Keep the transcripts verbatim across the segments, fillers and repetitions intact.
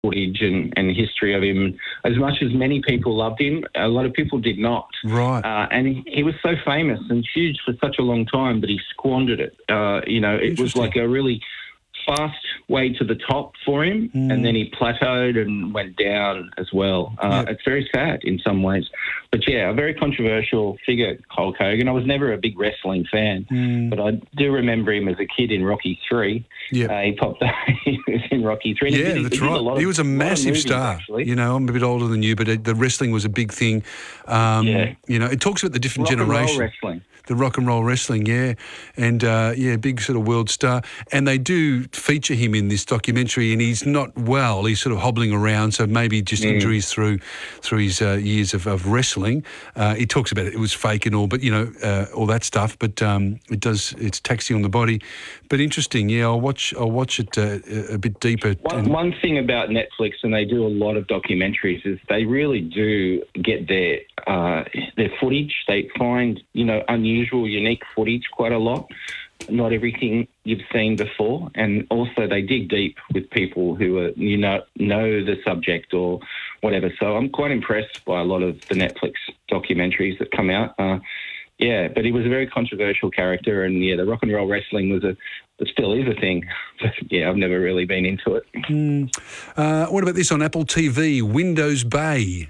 footage and, and history of him. As much as many people loved him, a lot of people did not. Right. Uh, and he, he was so famous and huge for such a long time, but he squandered it. Uh, you know, it was like a really fast way to the top for him, mm. and then he plateaued and went down as well. Uh, yep. It's very sad in some ways. But, yeah, a very controversial figure, Hulk Hogan. I was never a big wrestling fan, mm. but I do remember him as a kid in Rocky three. Yep. Uh, he popped up he was in Rocky three. Yeah, he, that's he right. A he of, was a massive movies, star. Actually. You know, I'm a bit older than you, but the wrestling was a big thing. Um, yeah. You know, it talks about the different rock generations. And roll wrestling. The rock and roll wrestling, yeah. And, uh, yeah, big sort of world star. And they do feature him in this documentary, and he's not well. He's sort of hobbling around, so maybe just mm. injuries through through his uh, years of, of wrestling. Uh, he talks about it. It was fake and all, but, you know, uh, all that stuff. But um, it does, it's taxing on the body. But interesting, yeah, I'll watch I'll watch it uh, a bit deeper. One, and... one thing about Netflix, and they do a lot of documentaries, is they really do get their uh, their footage. They find, you know, unusual, unique footage quite a lot. Not everything you've seen before, and also they dig deep with people who are, you know, know the subject or whatever. So I'm quite impressed by a lot of the Netflix documentaries that come out. Uh, yeah, but he was a very controversial character, and yeah, the rock and roll wrestling was a, it still is a thing. But yeah, I've never really been into it. Mm. Uh, what about this on Apple T V? Windows Bay.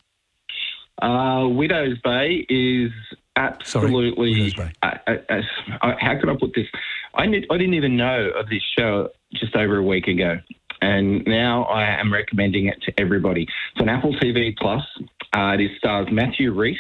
Uh, Widow's Bay is absolutely. Sorry, uh, uh, uh, how can I put this? I, need, I didn't even know of this show just over a week ago, and now I am recommending it to everybody. It's on Apple T V Plus. Uh, it stars Matthew Rhys.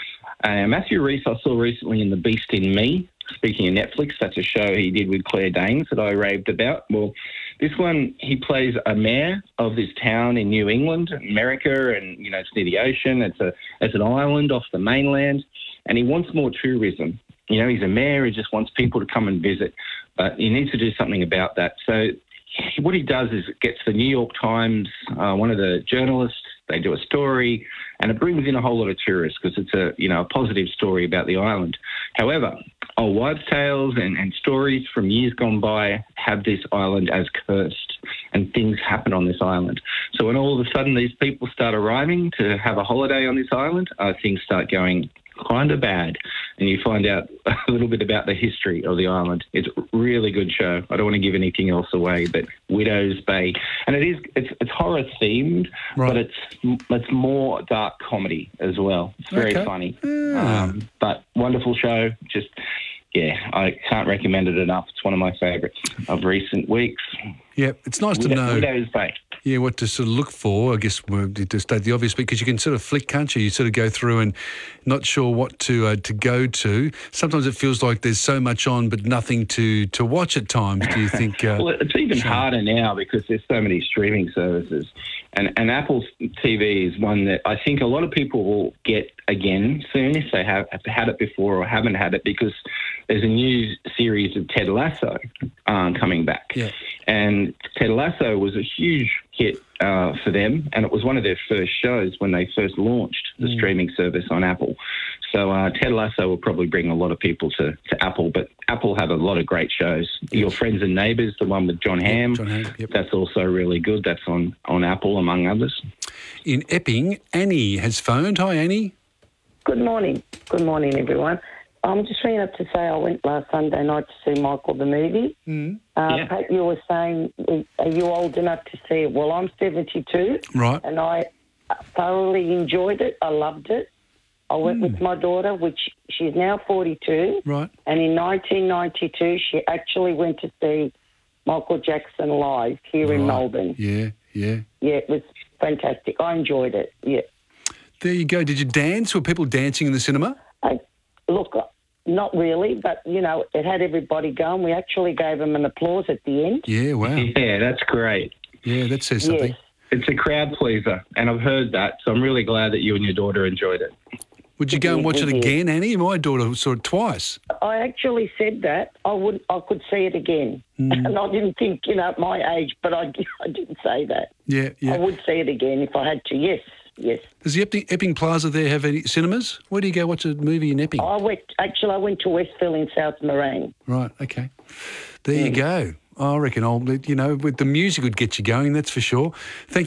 Uh, Matthew Rhys I saw recently in The Beast in Me. Speaking of Netflix, that's a show he did with Claire Danes that I raved about. Well, this one, he plays a mayor of this town in New England, America, and, you know, it's near the ocean. It's a it's an island off the mainland, and he wants more tourism. You know, he's a mayor. He just wants people to come and visit, but he needs to do something about that. So what he does is gets the New York Times, uh, one of the journalists, they do a story, and it brings in a whole lot of tourists because it's a, you know, a positive story about the island. However, old wives' tales and, and stories from years gone by have this island as cursed, and things happen on this island. So when all of a sudden these people start arriving to have a holiday on this island, uh, things start going kind of bad, and you find out a little bit about the history of the island. It's a really good show. I don't want to give anything else away, but Widow's Bay, and it is it's, it's horror themed, right. but it's it's more dark comedy as well. It's very okay. funny, yeah. um, but wonderful show. Just yeah, I can't recommend it enough. It's one of my favourites of recent weeks. Yeah, it's nice Widow, to know. Widow's Bay. Yeah, what to sort of look for, I guess, to state the obvious, because you can sort of flick, can't you? You sort of go through and not sure what to uh, to go to. Sometimes it feels like there's so much on but nothing to, to watch at times. Do you think? Uh, well, it's even so? harder now because there's so many streaming services. And, and Apple T V is one that I think a lot of people will get again soon if they have, have had it before or haven't had it, because there's a new series of Ted Lasso um, coming back. Yeah. And Ted Lasso was a huge hit uh, for them, and it was one of their first shows when they first launched the mm. streaming service on Apple. So uh, Ted Lasso will probably bring a lot of people to, to Apple, but Apple have a lot of great shows. Yes. Your Friends and Neighbours, the one with John Hamm, yep, John Hamm yep. that's also really good. That's on, on Apple, among others. In Epping, Annie has phoned. Hi, Annie. Good morning. Good morning, everyone. I'm just ringing up to say I went last Sunday night to see Michael the movie. Mm. Uh, yeah. Pat, you were saying, are you old enough to see it? Well, I'm seventy-two. Right. And I thoroughly enjoyed it. I loved it. I went mm. with my daughter, which she's now forty-two. Right. And in nineteen ninety-two, she actually went to see Michael Jackson live here right. in Melbourne. Yeah, yeah. Yeah, it was fantastic. I enjoyed it, yeah. There you go. Did you dance? Were people dancing in the cinema? I, look, not really, but, you know, it had everybody going. We actually gave them an applause at the end. Yeah, wow. Yeah, that's great. Yeah, that says something. Yes. It's a crowd pleaser, and I've heard that, so I'm really glad that you and your daughter enjoyed it. Would you go and watch it again, Annie? My daughter saw it twice. I actually said that. I would, I could see it again. Mm. And I didn't think, you know, at my age, but I, I didn't say that. Yeah, yeah. I would see it again if I had to, yes. Yes. Does the Epping, Epping Plaza there have any cinemas? Where do you go watch a movie in Epping? I went, actually, I went to Westville in South Morang. Right, okay. There mm. you go. I reckon, I'll, you know, with the music would get you going, that's for sure. Thank you.